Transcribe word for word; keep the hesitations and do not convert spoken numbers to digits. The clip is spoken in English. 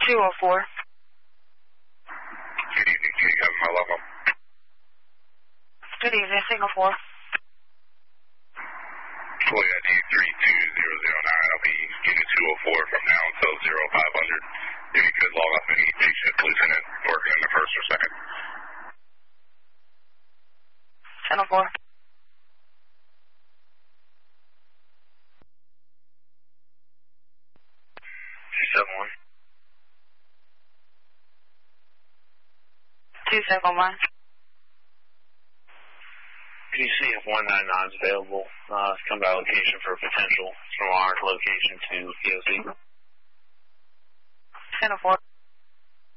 two oh four. Good evening, can you have my level? Good evening, Singapore. Flight I D three two zero zero nine, I'll be unit two oh four from now until zero five hundred. If you could log off any day shift lieutenant working in the first or second. ten oh four. two seven one. two seven one. Can you see if one nine nine is available? Uh, come by location for potential from our location to P O C. ten oh four.